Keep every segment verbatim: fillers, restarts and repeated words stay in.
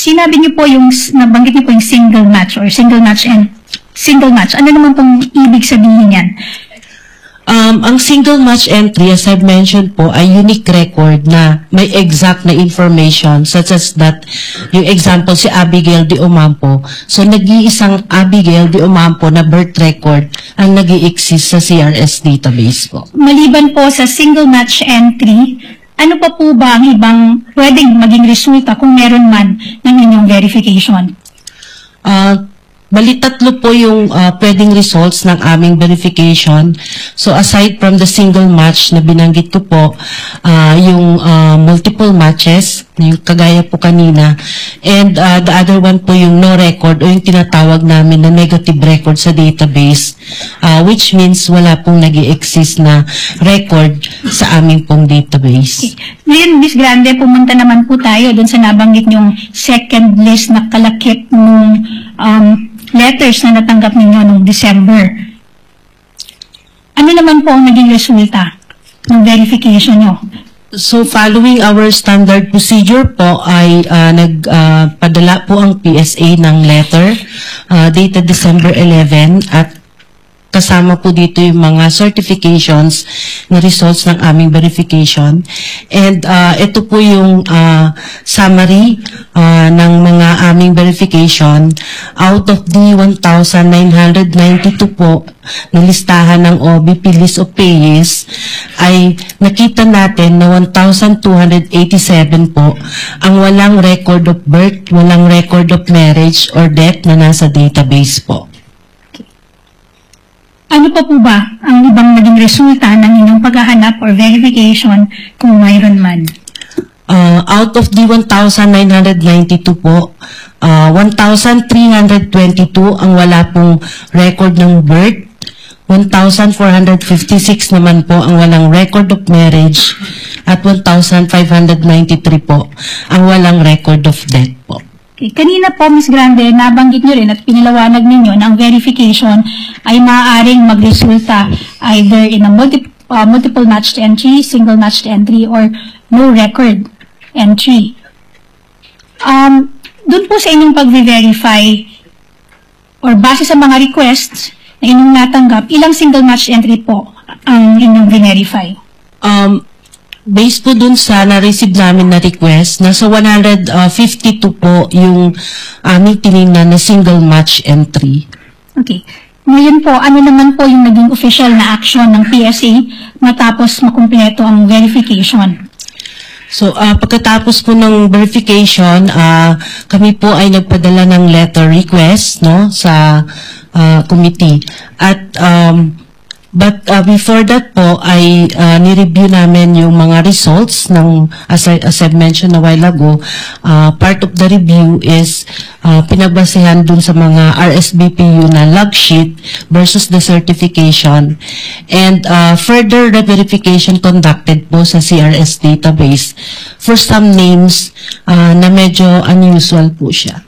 sinabi niyo po yung, nabanggit niyo po yung single match or single match and single match. Ano naman pong ibig sabihin yan? Um, ang single match entry, as I've mentioned po, ay unique record na may exact na information such as that, yung example si Abigail de Omampo. So, nag-iisang Abigail de Omampo na birth record ang nag-i-exist sa C R S database po. Maliban po sa single match entry, ano pa po ba ang ibang pwedeng maging resulta kung meron man ng inyong verification? Uh, Bali, tatlo po yung uh, pwedeng results ng aming verification. So, aside from the single match na binanggit ko po, uh, yung uh, multiple matches, yung kagaya po kanina, and uh, the other one po yung no record o yung tinatawag namin na negative record sa database, uh, which means wala pong nag-i-exist na record sa aming pong database. Okay. Ngayon, Miz Grande, pumunta naman po tayo dun sa nabanggit niyong second list na kalakip nung um, letters na natanggap ninyo noong December. Ano naman po ang naging resulta ng verification nyo? So, following our standard procedure po, ay uh, nagpadala uh, po ang P S A ng letter uh, dated December eleventh at kasama po dito yung mga certifications na results ng aming verification. And uh, ito po yung uh, summary uh, ng mga aming verification. Out of the one thousand nine hundred ninety-two po na listahan ng O B P list of payees, ay nakita natin na one thousand two hundred eighty-seven po ang walang record of birth, walang record of marriage or death na nasa database po. Ano pa po ba ang ibang naging resulta ng inyong paghahanap or verification kung mayroon man? Uh, out of the one thousand nine hundred ninety-two po, uh, one thousand three hundred twenty-two ang wala pong record ng birth, one thousand four hundred fifty-six naman po ang walang record of marriage, at one thousand five hundred ninety-three po ang walang record of death po. Okay. Kanina po, Miz Grande, nabanggit nyo rin at pinalawanag ninyo na ang verification ay maaaring magresulta either in a multi, uh, multiple matched entry, single matched entry, or no record entry. Um, Doon po sa inyong pag-verify or base sa mga requests na inyong natanggap, ilang single matched entry po ang inyong verify? Um, Based po dun sa na-receive namin na request, nasa one hundred fifty-two po yung aming tinignan na single match entry. Okay. Ngayon po, ano naman po yung naging official na action ng P S A matapos makumpleto ang verification? So, uh, pagkatapos po ng verification, uh, kami po ay nagpadala ng letter request no, sa uh, committee. At um, But uh, before that po ay uh, ni-review namin yung mga results ng, as, I, as I've mentioned a while ago, uh, part of the review is uh, pinagbasehan dun sa mga R S B P U na log sheet versus the certification, and uh, further the verification conducted po sa C R S database for some names uh, na medyo unusual po siya.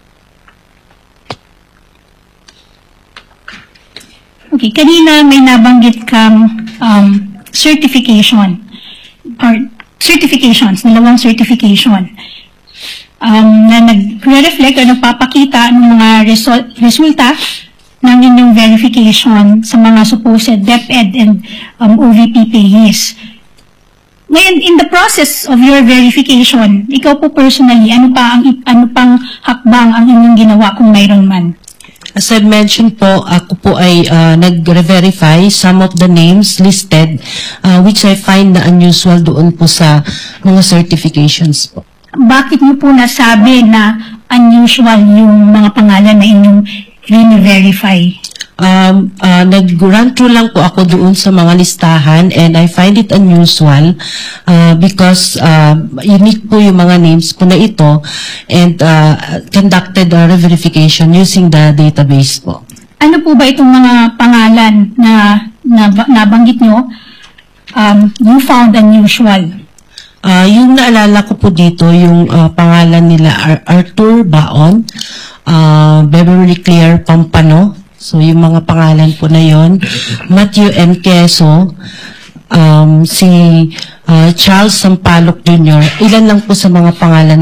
Okay, kanina may nabanggit kang um, certification or certifications, dalawang certification um, na nag-reflect o nagpapakita ng mga result, resulta ng inyong verification sa mga supposed DepEd and um, O V P payees. Ngayon, in the process of your verification, ikaw po personally, ano pa ang ano pang hakbang ang inyong ginawa kung mayroon man? As I mentioned po, ako po ay uh, nag-verify some of the names listed, uh, which I find na unusual doon po sa mga certifications po. Bakit niyo po nasabi na unusual yung mga pangalan na inyong rini-verify? Um, uh, nag-run through lang po ako doon sa mga listahan, and I find it unusual uh, because uh, unique po yung mga names po na ito, and uh, conducted a verification using the database po. Ano po ba itong mga pangalan na, na nabanggit nyo um, you found unusual? Uh, yung naalala ko po dito, yung uh, pangalan nila Ar Arthur Baon, uh, Beverly Claire Pampano. So, yung mga pangalan po na yon, Matthew M. Queso, um, si uh, Charles Sampaloc Junior Ilan lang po sa mga pangalan